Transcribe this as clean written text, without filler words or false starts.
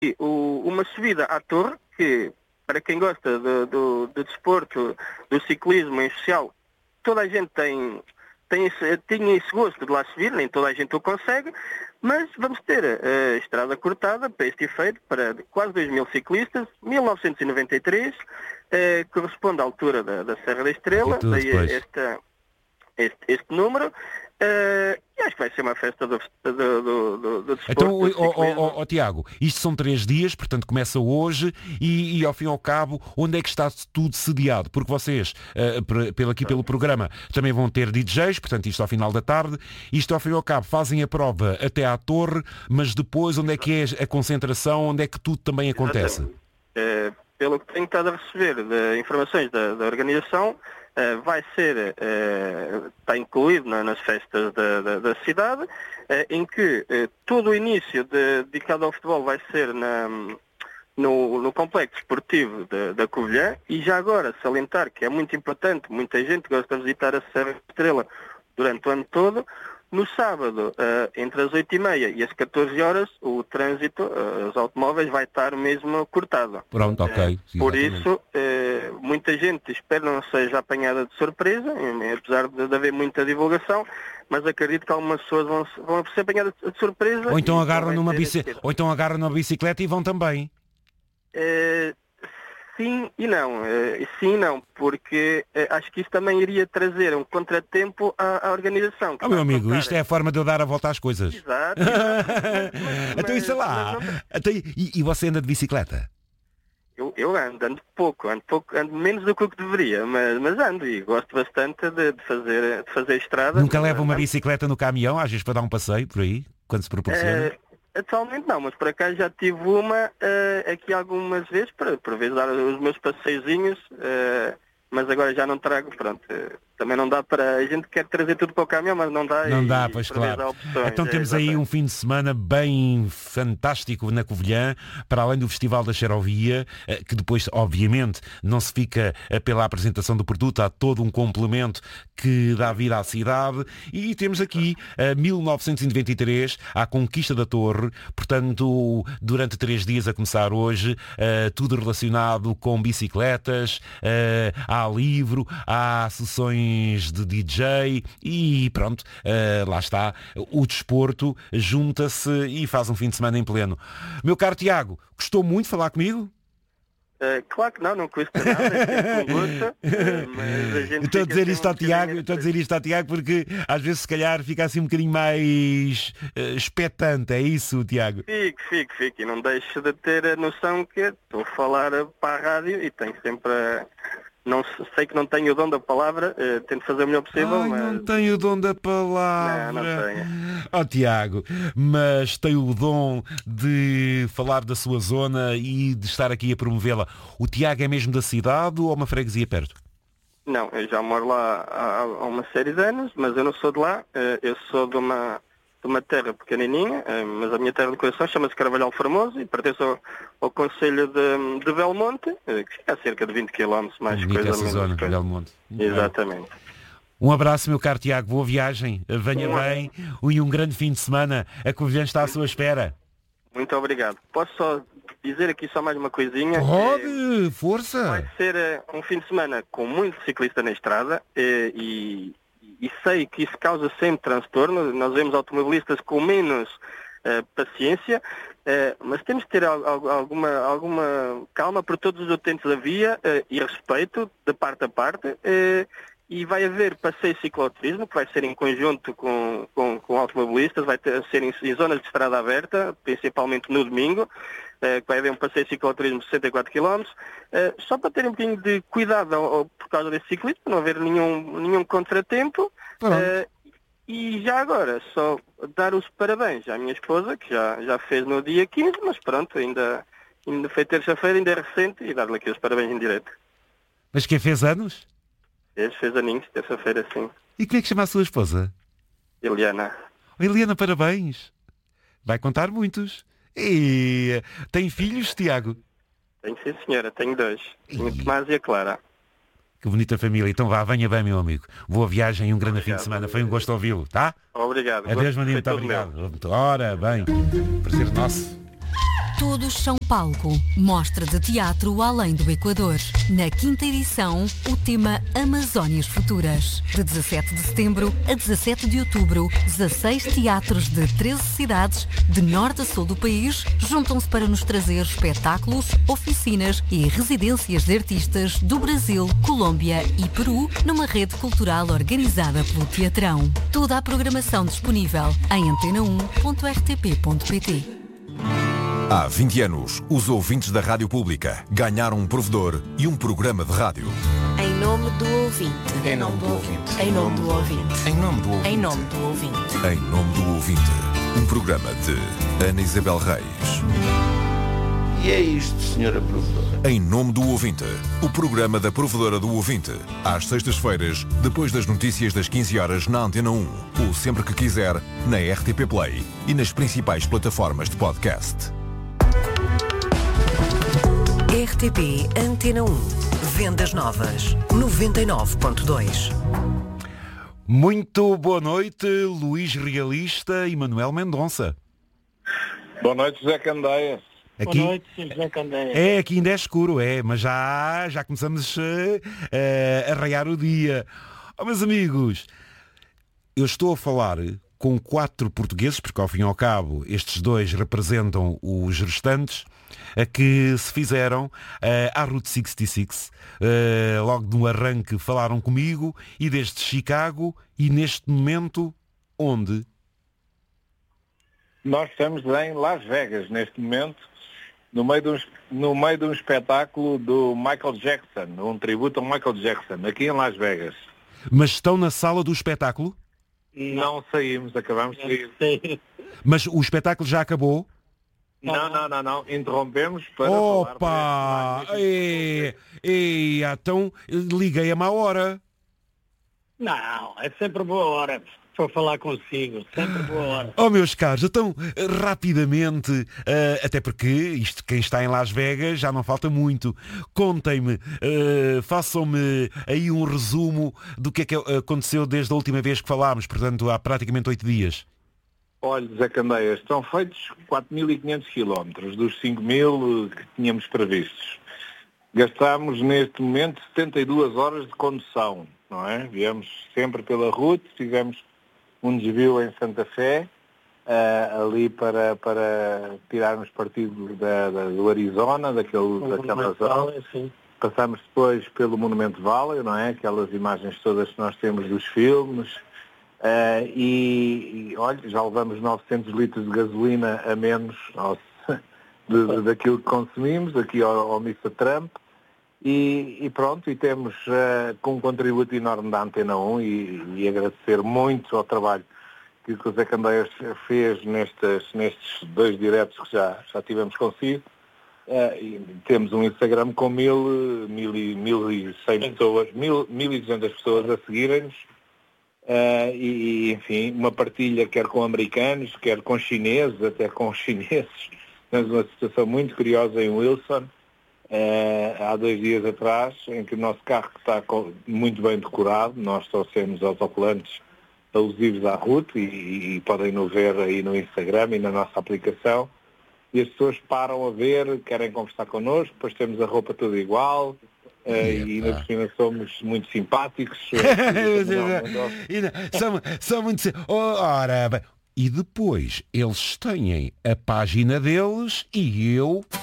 E uma subida à torre, que para quem gosta do desporto, do ciclismo em especial, toda a gente tinha esse gosto de lá subir, nem toda a gente o consegue, mas vamos ter a estrada cortada para este efeito, para quase 2.000 ciclistas, 1993, corresponde à altura da Serra da Estrela, daí este número, e acho que vai ser uma festa do desporto. Então, Tiago, isto são 3 dias, portanto começa hoje e ao fim e ao cabo, onde é que está tudo sediado? Porque vocês, pelo programa, também vão ter DJs, portanto isto ao final da tarde, isto ao fim e ao cabo fazem a prova até à torre, mas depois onde é que é a concentração, onde é que tudo também acontece? Pelo que tenho estado a receber de informações da organização, vai ser, está incluído nas festas da cidade, em que todo o início dedicado ao futebol vai ser no complexo esportivo da Covilhã, e já agora salientar que é muito importante, muita gente gosta de visitar a Serra da Estrela durante o ano todo. No sábado, entre as 8h30 e as 14 horas, o trânsito, os automóveis, vai estar mesmo cortado. Pronto, ok. Por isso, muita gente espera não seja apanhada de surpresa, apesar de haver muita divulgação, mas acredito que algumas pessoas vão ser apanhadas de surpresa. Ou então agarram numa bicicleta e vão também. Sim e não. Sim e não, porque acho que isso também iria trazer um contratempo à organização. Meu amigo, isto é a forma de eu dar a volta às coisas. Exato. Então isso lá. E você anda de bicicleta? Eu ando pouco, ando menos do que o que deveria, mas ando e gosto bastante de fazer estrada. Nunca leva uma bicicleta no caminhão, às vezes para dar um passeio por aí, quando se proporciona? Atualmente não, mas por acaso já tive uma aqui algumas vezes, para vezes dar os meus passeiozinhos, mas agora já não trago, pronto. Também não dá para... A gente quer trazer tudo para o caminhão, mas não dá. Não dá, pois claro. Então temos aí um fim de semana bem fantástico na Covilhã, para além do Festival da Xerovia, que depois, obviamente, não se fica pela apresentação do produto, há todo um complemento que dá vida à cidade. E temos aqui 1993, a conquista da torre, portanto, durante 3 dias a começar hoje, tudo relacionado com bicicletas, há livro, há sessões de DJ e pronto, lá está, o desporto junta-se e faz um fim de semana em pleno. Meu caro Tiago, gostou muito de falar comigo? Claro que não custa nada, mas a gente estou a dizer isto ao Tiago porque às vezes se calhar fica assim um bocadinho mais expectante, é isso, Tiago? Fico, e não deixo de ter a noção que estou a falar para a rádio e tenho sempre não sei que não tenho o dom da palavra, tento fazer o melhor possível, mas... Não tenho o dom da palavra. Não tenho. Tiago, mas tenho o dom de falar da sua zona e de estar aqui a promovê-la. O Tiago é mesmo da cidade ou uma freguesia perto? Não, eu já moro lá há uma série de anos, mas eu não sou de lá, eu sou de uma terra pequenininha, mas a minha terra de coração chama-se Carvalhal Formoso e pertence ao concelho de Belmonte, que fica a cerca de 20 km, mais coisa essa zona, Belmonte. Exatamente. Um abraço, meu caro Tiago, boa viagem, venha bem e um grande fim de semana. A Covilhã está à sua espera. Muito obrigado. Posso só dizer aqui só mais uma coisinha? Pode, força! Vai ser um fim de semana com muito ciclista na estrada e sei que isso causa sempre transtorno. Nós vemos automobilistas com menos paciência, mas temos que ter alguma calma por todos os utentes da via e respeito de parte a parte. E vai haver passeio de cicloturismo, que vai ser em conjunto com automobilistas, vai ser em zonas de estrada aberta, principalmente no domingo, que vai haver um passeio de cicloturismo de 64 km, só para terem um bocadinho de cuidado por causa desse ciclismo, para não haver nenhum contratempo. E já agora, só dar os parabéns à minha esposa, que já fez no dia 15, mas pronto, ainda foi terça-feira, ainda é recente, e dar-lhe aqui os parabéns em direto. Mas quem fez anos? Fez aninhos, terça-feira, sim. E como é que chama a sua esposa? Eliana. Eliana, parabéns. Vai contar muitos. E tem filhos, Tiago? Tenho, sim, senhora. Tenho 2. O Tomás e a Clara. Que bonita família. Então vá, venha bem, meu amigo. Boa viagem e um grande fim de semana. Foi um gosto ouvi-lo, tá? Obrigado. Adeus, Maninho. Muito obrigado. Ora, bem. Prazer nosso. Todos são palco. Mostra de teatro além do Equador. Na 5ª edição, o tema Amazónias Futuras. De 17 de setembro a 17 de outubro, 16 teatros de 13 cidades, de norte a sul do país, juntam-se para nos trazer espetáculos, oficinas e residências de artistas do Brasil, Colômbia e Peru, numa rede cultural organizada pelo Teatrão. Toda a programação disponível em antena1.rtp.pt. Há 20 anos, os ouvintes da Rádio Pública ganharam um provedor e um programa de rádio. Em nome do ouvinte. Em nome do ouvinte. Em nome do ouvinte. Em nome do ouvinte. Em nome do ouvinte. Em nome do ouvinte. Um programa de Ana Isabel Reis. E é isto, senhora provedora. Em nome do ouvinte. O programa da provedora do ouvinte. Às sextas-feiras, depois das notícias das 15 horas na Antena 1. Ou sempre que quiser, na RTP Play e nas principais plataformas de podcast. RTP Antena 1. Vendas Novas. 99.2. Muito boa noite, Luís Realista e Manuel Mendonça. Boa noite, José Candeias. Aqui, boa noite, José Candeias. aqui ainda é escuro, mas já começamos a raiar o dia. Oh, meus amigos, eu estou a falar com 4 portugueses, porque ao fim e ao cabo estes 2 representam os restantes, a que se fizeram à Route 66. Logo no arranque falaram comigo, e desde Chicago, e neste momento, onde? Nós estamos em Las Vegas, neste momento, no meio de um espetáculo do Michael Jackson, um tributo ao Michael Jackson, aqui em Las Vegas. Mas estão na sala do espetáculo? Não saímos, acabamos de sair. Mas o espetáculo já acabou? Não. Interrompemos para falar. Opa! Então liguei a má hora. Não, é sempre boa hora para falar consigo, sempre boa hora. Oh, meus caros, então, rapidamente, até porque isto, quem está em Las Vegas, já não falta muito. Contem-me, façam-me aí um resumo do que é que aconteceu desde a última vez que falámos, portanto, há praticamente 8 dias. Olha, Zé Candeias, estão feitos 4.500 quilómetros dos 5.000 que tínhamos previstos. Gastámos neste momento 72 horas de condução, não é? Viemos sempre pela route, fizemos um desvio em Santa Fé, ali para tirarmos partido do Arizona, daquela zona. Passamos depois pelo Monumento Valley, não é? Aquelas imagens todas que nós temos dos filmes. Olha, já levamos 900 litros de gasolina a menos daquilo que consumimos, aqui ao Mr. Trump. E pronto, e temos com um contributo enorme da Antena 1 e agradecer muito ao trabalho que o Zé Candeias fez nestes 2 diretos que já tivemos consigo. E temos um Instagram com 1.100 pessoas, 1.200 pessoas a seguirem-nos. Enfim, uma partilha quer com americanos, quer com chineses, até com chineses. Temos uma situação muito curiosa em Wilson, há 2 dias atrás, em que o nosso carro está muito bem decorado, nós trouxemos autocolantes alusivos à route e podem nos ver aí no Instagram e na nossa aplicação, e as pessoas param a ver, querem conversar connosco, depois temos a roupa toda igual. E ainda por cima somos muito simpáticos. São muito... Ora, bem. E depois eles têm a página deles e eu